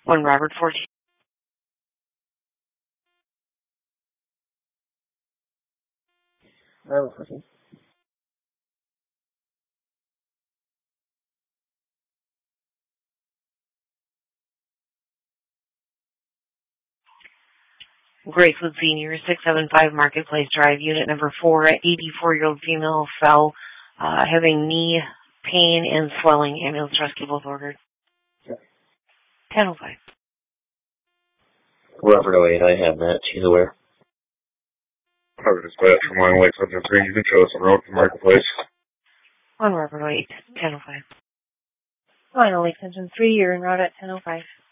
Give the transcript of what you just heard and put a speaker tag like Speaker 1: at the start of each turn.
Speaker 1: 1 Robert 14.
Speaker 2: Robert 14.
Speaker 1: Gracewood Senior, 675 Marketplace Drive, Unit number 4, 84-year-old female fell, having knee pain and swelling. Ambulance rescue both ordered.
Speaker 2: Okay.
Speaker 1: 10:05.
Speaker 3: Robert 08, I have that. She's aware.
Speaker 4: Robert dispatch from Long Lake Subject 3. You can show us the road to Marketplace.
Speaker 1: 1 Robert 08, 10:05.
Speaker 5: Final Lake Engine 3, you're en route at 10:05.